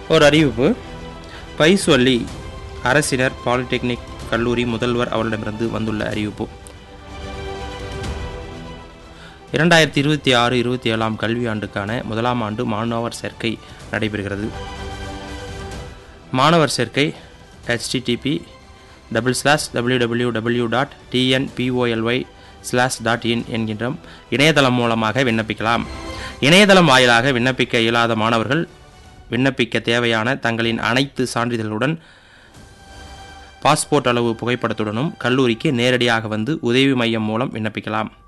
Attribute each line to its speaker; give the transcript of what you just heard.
Speaker 1: ஒரு அறிவிப்பு. பைஸ்வள்ளி அரசினர் பாலிடெக்னிக் கல்லூரி முதல்வர் அவரிடமிருந்து வந்துள்ள அறிவிப்பு. 2026-27 கல்வியாண்டுக்கான முதலாம் ஆண்டு மாணவர் சேர்க்கை நடைபெறுகிறது. மாணவர் சேர்க்கை http://www.tnpoly/.in என்கின்ற இணையதளம் மூலமாக விண்ணப்பிக்கலாம். இணையதளம் வாயிலாக விண்ணப்பிக்க இயலாத மாணவர்கள் விண்ணப்பிக்க தேவையான தங்களின் அனைத்து சான்றிதழ்களுடன் பாஸ்போர்ட் அளவு புகைப்படத்துடனும் கல்லூரிக்கு நேரடியாக வந்து உதவி மையம் மூலம் விண்ணப்பிக்கலாம்.